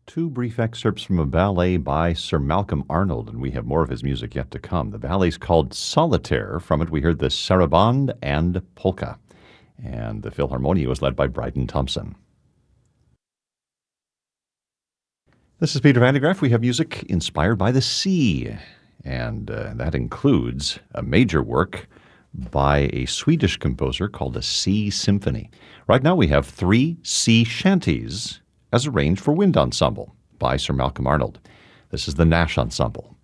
Two brief excerpts from a ballet by Sir Malcolm Arnold, and we have more of his music yet to come. The ballet's called Solitaire. From it, we heard the Sarabande and Polka. And the Philharmonia was led by Bryden Thompson. This is Peter Van de Graaff. We have music inspired by the sea, and that includes a major work by a Swedish composer called the Sea Symphony. Right now we have 3 sea shanties as arranged for wind ensemble by Sir Malcolm Arnold. This is the Nash Ensemble.